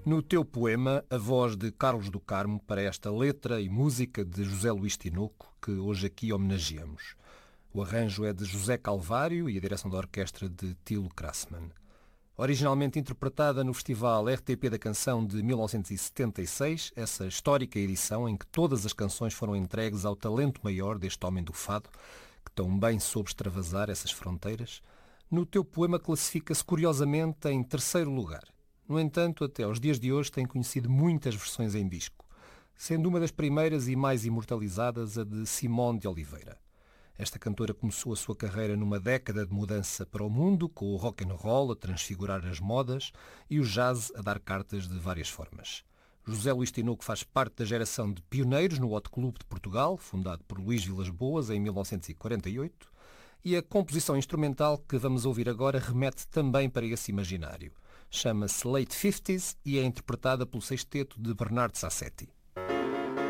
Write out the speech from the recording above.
No teu poema, a voz de Carlos do Carmo para esta letra e música de José Luís Tinoco, que hoje aqui homenageamos. O arranjo é de José Calvário e a direção da orquestra de Tilo Krassmann. Originalmente interpretada no Festival RTP da Canção de 1976, essa histórica edição em que todas as canções foram entregues ao talento maior deste homem do fado, que tão bem soube extravasar essas fronteiras, no teu poema classifica-se curiosamente em terceiro lugar. No entanto, até aos dias de hoje tem conhecido muitas versões em disco, sendo uma das primeiras e mais imortalizadas a de Simone de Oliveira. Esta cantora começou a sua carreira numa década de mudança para o mundo, com o rock and roll a transfigurar as modas e o jazz a dar cartas de várias formas. José Luís Tinoco faz parte da geração de pioneiros no Hot Club de Portugal, fundado por Luís Vilas Boas em 1948, e a composição instrumental que vamos ouvir agora remete também para esse imaginário. Chama-se Late 50s e é interpretada pelo sexteto de Bernardo Sassetti.